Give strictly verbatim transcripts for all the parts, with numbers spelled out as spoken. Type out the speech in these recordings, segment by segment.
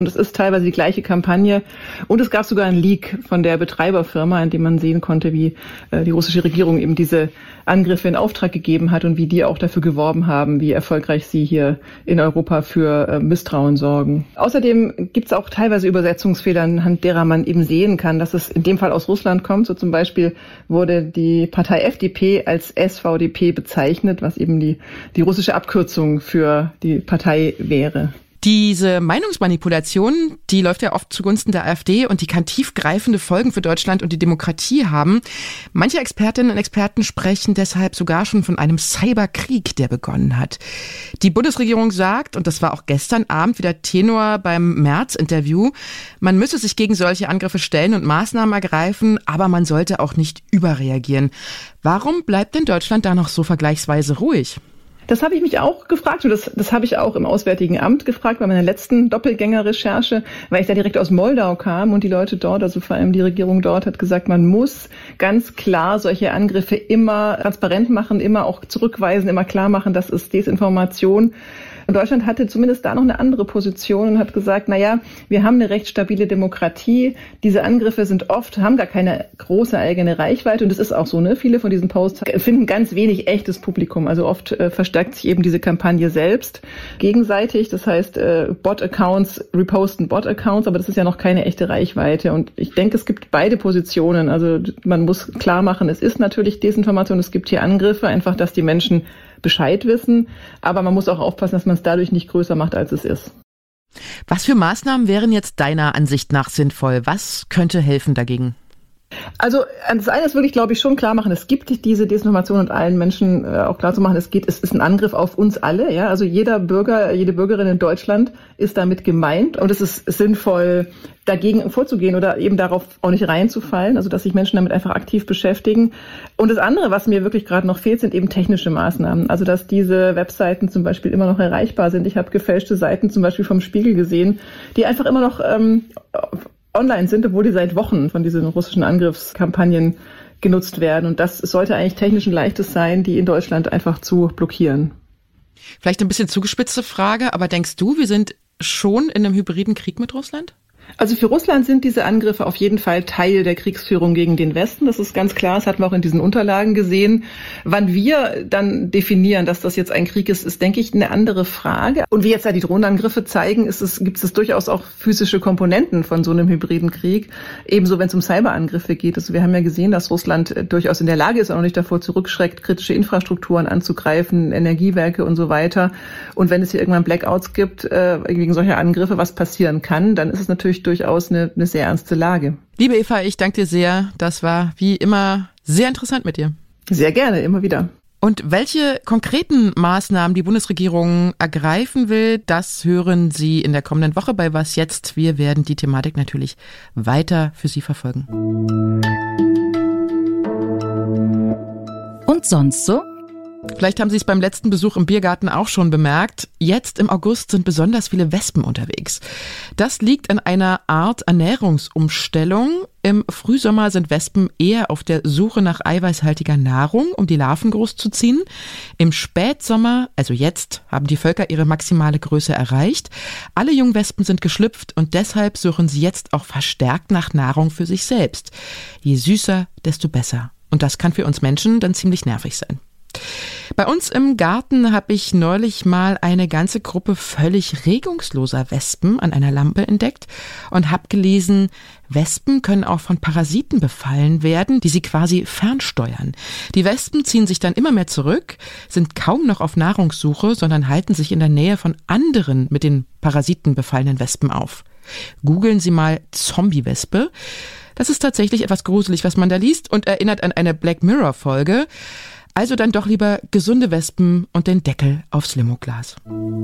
Und es ist teilweise die gleiche Kampagne. Und es gab sogar einen Leak von der Betreiberfirma, in dem man sehen konnte, wie äh, die russische Regierung eben diese Angriffe in Auftrag gegeben hat und wie die auch dafür geworben haben, wie erfolgreich sie hier in Europa für äh, Misstrauen sorgen. Außerdem gibt es auch teilweise Übersetzungsfehler, anhand derer man eben sehen kann, dass es in dem Fall aus Russland kommt. So zum Beispiel wurde die Partei F D P als S V D P bezeichnet, was eben die, die russische Abkürzung für die Partei wäre. Diese Meinungsmanipulation, die läuft ja oft zugunsten der AfD und die kann tiefgreifende Folgen für Deutschland und die Demokratie haben. Manche Expertinnen und Experten sprechen deshalb sogar schon von einem Cyberkrieg, der begonnen hat. Die Bundesregierung sagt, und das war auch gestern Abend wieder Tenor beim Merz-Interview, man müsse sich gegen solche Angriffe stellen und Maßnahmen ergreifen, aber man sollte auch nicht überreagieren. Warum bleibt denn Deutschland da noch so vergleichsweise ruhig? Das habe ich mich auch gefragt und das, das habe ich auch im Auswärtigen Amt gefragt bei meiner letzten Doppelgänger-Recherche, weil ich da direkt aus Moldau kam und die Leute dort, also vor allem die Regierung dort, hat gesagt, man muss ganz klar solche Angriffe immer transparent machen, immer auch zurückweisen, immer klar machen, das ist Desinformation. Und Deutschland hatte zumindest da noch eine andere Position und hat gesagt, na ja, wir haben eine recht stabile Demokratie. Diese Angriffe sind oft, haben gar keine große eigene Reichweite. Und das ist auch so, ne? Viele von diesen Posts finden ganz wenig echtes Publikum. Also oft äh, verstärkt sich eben diese Kampagne selbst gegenseitig. Das heißt, äh, Bot-Accounts reposten Bot-Accounts, aber das ist ja noch keine echte Reichweite. Und ich denke, es gibt beide Positionen. Also man muss klar machen, es ist natürlich Desinformation. Es gibt hier Angriffe, einfach, dass die Menschen Bescheid wissen, aber man muss auch aufpassen, dass man es dadurch nicht größer macht, als es ist. Was für Maßnahmen wären jetzt deiner Ansicht nach sinnvoll? Was könnte helfen dagegen? Also das eine ist wirklich, glaube ich, schon klar machen, es gibt diese Desinformation und allen Menschen äh, auch klar zu machen, es geht, es ist ein Angriff auf uns alle. Ja, also jeder Bürger, jede Bürgerin in Deutschland ist damit gemeint und es ist sinnvoll, dagegen vorzugehen oder eben darauf auch nicht reinzufallen, also dass sich Menschen damit einfach aktiv beschäftigen. Und das andere, was mir wirklich gerade noch fehlt, sind eben technische Maßnahmen. Also dass diese Webseiten zum Beispiel immer noch erreichbar sind. Ich habe gefälschte Seiten zum Beispiel vom Spiegel gesehen, die einfach immer noch ähm, online sind, obwohl die seit Wochen von diesen russischen Angriffskampagnen genutzt werden. Und das sollte eigentlich technisch ein leichtes sein, die in Deutschland einfach zu blockieren. Vielleicht ein bisschen zugespitzte Frage, aber denkst du, wir sind schon in einem hybriden Krieg mit Russland? Also für Russland sind diese Angriffe auf jeden Fall Teil der Kriegsführung gegen den Westen. Das ist ganz klar, das hatten wir auch in diesen Unterlagen gesehen. Wann wir dann definieren, dass das jetzt ein Krieg ist, ist, denke ich, eine andere Frage. Und wie jetzt da die Drohnenangriffe zeigen, ist es, gibt es durchaus auch physische Komponenten von so einem hybriden Krieg. Ebenso, wenn es um Cyberangriffe geht. Also wir haben ja gesehen, dass Russland durchaus in der Lage ist, auch noch nicht davor zurückschreckt, kritische Infrastrukturen anzugreifen, Energiewerke und so weiter. Und wenn es hier irgendwann Blackouts gibt, äh, wegen solcher Angriffe, was passieren kann, dann ist es natürlich durchaus eine, eine sehr ernste Lage. Liebe Eva, ich danke dir sehr. Das war wie immer sehr interessant mit dir. Sehr gerne, immer wieder. Und welche konkreten Maßnahmen die Bundesregierung ergreifen will, das hören Sie in der kommenden Woche bei Was jetzt? Wir werden die Thematik natürlich weiter für Sie verfolgen. Und sonst so? Vielleicht haben Sie es beim letzten Besuch im Biergarten auch schon bemerkt. Jetzt im August sind besonders viele Wespen unterwegs. Das liegt an einer Art Ernährungsumstellung. Im Frühsommer sind Wespen eher auf der Suche nach eiweißhaltiger Nahrung, um die Larven großzuziehen. Im Spätsommer, also jetzt, haben die Völker ihre maximale Größe erreicht. Alle Jungwespen sind geschlüpft und deshalb suchen sie jetzt auch verstärkt nach Nahrung für sich selbst. Je süßer, desto besser. Und das kann für uns Menschen dann ziemlich nervig sein. Bei uns im Garten habe ich neulich mal eine ganze Gruppe völlig regungsloser Wespen an einer Lampe entdeckt und habe gelesen, Wespen können auch von Parasiten befallen werden, die sie quasi fernsteuern. Die Wespen ziehen sich dann immer mehr zurück, sind kaum noch auf Nahrungssuche, sondern halten sich in der Nähe von anderen mit den Parasiten befallenen Wespen auf. Googeln Sie mal Zombie-Wespe. Das ist tatsächlich etwas gruselig, was man da liest und erinnert an eine Black Mirror-Folge. Also dann doch lieber gesunde Wespen und den Deckel aufs Limoglas.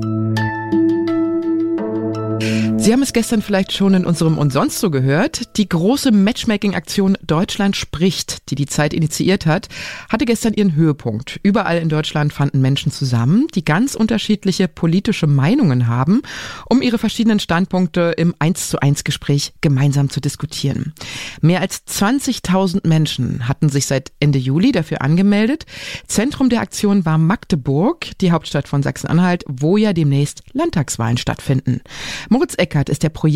Sie haben es gestern vielleicht schon in unserem Und sonst so gehört. Die große Matchmaking-Aktion Deutschland spricht, die die Zeit initiiert hat, hatte gestern ihren Höhepunkt. Überall in Deutschland fanden Menschen zusammen, die ganz unterschiedliche politische Meinungen haben, um ihre verschiedenen Standpunkte im eins zu eins Gespräch gemeinsam zu diskutieren. Mehr als zwanzigtausend Menschen hatten sich seit Ende Juli dafür angemeldet. Zentrum der Aktion war Magdeburg, die Hauptstadt von Sachsen-Anhalt, wo ja demnächst Landtagswahlen stattfinden. Moritz Eckert ist der Projekt